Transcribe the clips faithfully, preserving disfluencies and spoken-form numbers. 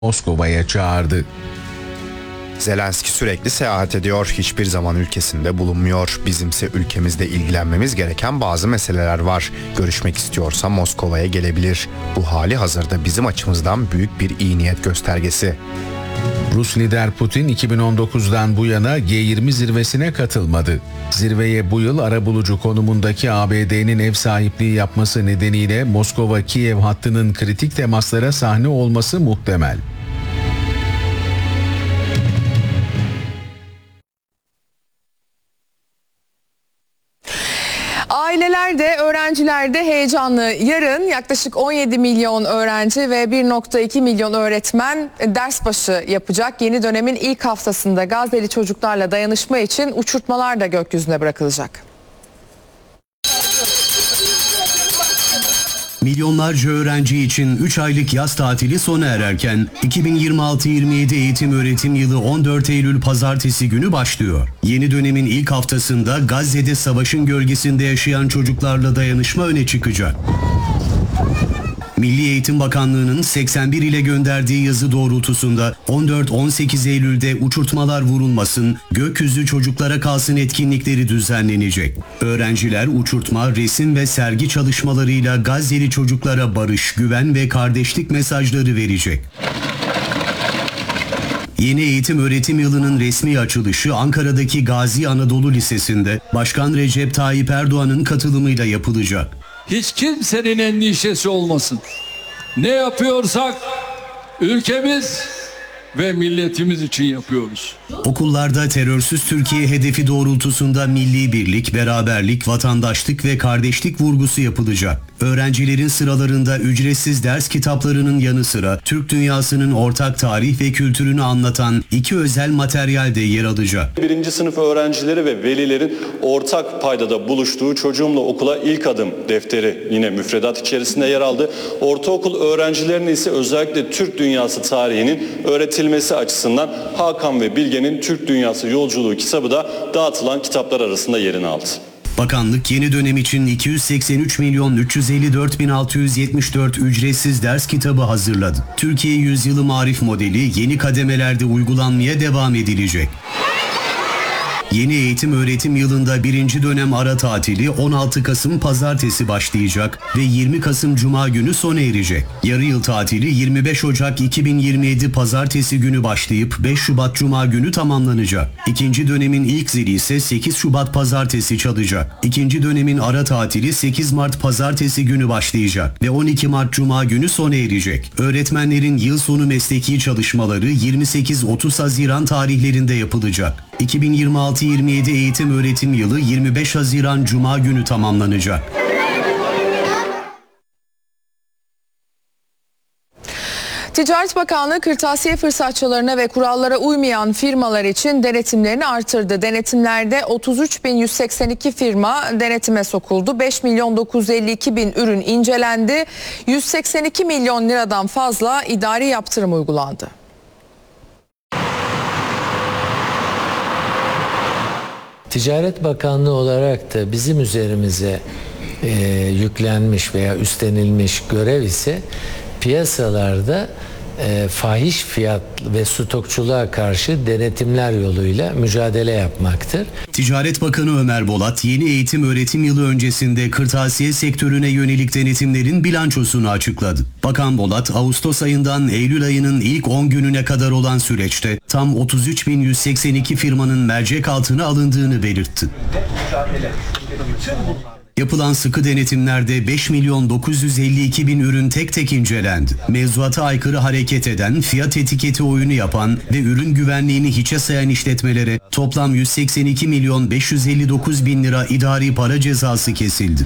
Moskova'ya çağırdı. Zelenski sürekli seyahat ediyor, hiçbir zaman ülkesinde bulunmuyor. Bizimse ülkemizde ilgilenmemiz gereken bazı meseleler var. Görüşmek istiyorsa Moskova'ya gelebilir. Bu hali hazırda bizim açımızdan büyük bir iyi niyet göstergesi. Rus lider Putin iki bin on dokuzdan bu yana G yirmi zirvesine katılmadı. Zirveye bu yıl arabulucu konumundaki A B D'nin ev sahipliği yapması nedeniyle Moskova-Kiev hattının kritik temaslara sahne olması muhtemel. Aileler de öğrenciler de heyecanlı. Yarın yaklaşık on yedi milyon öğrenci ve bir nokta iki milyon öğretmen ders başı yapacak. Yeni dönemin ilk haftasında Gazze'li çocuklarla dayanışma için uçurtmalar da gökyüzüne bırakılacak. Milyonlarca öğrenci için üç aylık yaz tatili sona ererken iki bin yirmi altı yirmi yedi eğitim öğretim yılı on dört Eylül pazartesi günü başlıyor. Yeni dönemin ilk haftasında Gazze'de savaşın gölgesinde yaşayan çocuklarla dayanışma öne çıkacak. Milli Eğitim Bakanlığı'nın seksen bir ile gönderdiği yazı doğrultusunda on dört on sekiz Eylül'de uçurtmalar vurulmasın, gökyüzü çocuklara kalsın etkinlikleri düzenlenecek. Öğrenciler uçurtma, resim ve sergi çalışmalarıyla Gazze'li çocuklara barış, güven ve kardeşlik mesajları verecek. Yeni eğitim öğretim yılının resmi açılışı Ankara'daki Gazi Anadolu Lisesi'nde Başkan Recep Tayyip Erdoğan'ın katılımıyla yapılacak. Hiç kimsenin endişesi olmasın. Ne yapıyorsak ülkemiz ve milletimiz için yapıyoruz. Okullarda terörsüz Türkiye hedefi doğrultusunda milli birlik, beraberlik, vatandaşlık ve kardeşlik vurgusu yapılacak. Öğrencilerin sıralarında ücretsiz ders kitaplarının yanı sıra Türk dünyasının ortak tarih ve kültürünü anlatan iki özel materyal de yer alacak. Birinci sınıf öğrencileri ve velilerin ortak paydada buluştuğu Çocuğumla Okula İlk Adım defteri yine müfredat içerisinde yer aldı. Ortaokul öğrencilerine ise özellikle Türk dünyası tarihinin öğretilmesi açısından Hakan ve Bilge'nin Türk Dünyası Yolculuğu kitabı da dağıtılan kitaplar arasında yerini aldı. Bakanlık yeni dönem için iki yüz seksen üç milyon üç yüz elli dört bin altı yüz yetmiş dört ücretsiz ders kitabı hazırladı. Türkiye Yüzyılı Marif modeli yeni kademelerde uygulanmaya devam edilecek. Yeni eğitim öğretim yılında birinci dönem ara tatili on altı Kasım Pazartesi başlayacak ve yirmi Kasım Cuma günü sona erecek. Yarı yıl tatili yirmi beş Ocak iki bin yirmi yedi Pazartesi günü başlayıp beş Şubat Cuma günü tamamlanacak. İkinci dönemin ilk zili ise sekiz Şubat Pazartesi çalacak. İkinci dönemin ara tatili sekiz Mart Pazartesi günü başlayacak ve on iki Mart Cuma günü sona erecek. Öğretmenlerin yıl sonu mesleki çalışmaları yirmi sekiz otuz Haziran tarihlerinde yapılacak. iki bin yirmi altı yirmi yedi eğitim öğretim yılı yirmi beş Haziran Cuma günü tamamlanacak. Ticaret Bakanlığı kırtasiye fırsatçılarına ve kurallara uymayan firmalar için denetimlerini artırdı. Denetimlerde otuz üç bin yüz seksen iki firma denetime sokuldu. beş milyon dokuz yüz elli iki bin ürün incelendi. yüz seksen iki milyon liradan fazla idari yaptırım uygulandı. Ticaret Bakanlığı olarak da bizim üzerimize e, yüklenmiş veya üstlenilmiş görev ise piyasalarda e, fahiş fiyat ve stokçuluğa karşı denetimler yoluyla mücadele yapmaktır. Ticaret Bakanı Ömer Bolat, yeni eğitim öğretim yılı öncesinde kırtasiye sektörüne yönelik denetimlerin bilançosunu açıkladı. Bakan Bolat, Ağustos ayından Eylül ayının ilk on gününe kadar olan süreçte tam otuz üç bin yüz seksen iki firmanın mercek altına alındığını belirtti. Yapılan sıkı denetimlerde beş milyon dokuz yüz elli iki bin ürün tek tek incelendi. Mevzuata aykırı hareket eden, fiyat etiketi oyunu yapan ve ürün güvenliğini hiçe sayan işletmelere toplam yüz seksen iki milyon beş yüz elli dokuz bin lira idari para cezası kesildi.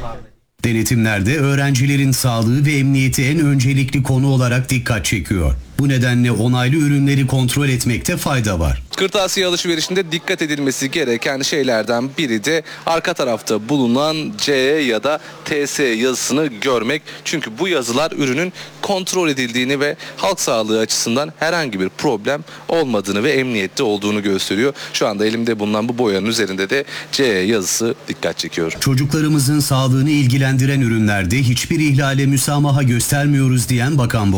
Denetimlerde öğrencilerin sağlığı ve emniyeti en öncelikli konu olarak dikkat çekiyor. Bu nedenle onaylı ürünleri kontrol etmekte fayda var. Kırtasiye alışverişinde dikkat edilmesi gereken şeylerden biri de arka tarafta bulunan C E ya da T S yazısını görmek. Çünkü bu yazılar ürünün kontrol edildiğini ve halk sağlığı açısından herhangi bir problem olmadığını ve emniyette olduğunu gösteriyor. Şu anda elimde bulunan bu boyanın üzerinde de C E yazısı dikkat çekiyor. Çocuklarımızın sağlığını ilgilendiren ürünlerde hiçbir ihlale müsamaha göstermiyoruz diyen Bakan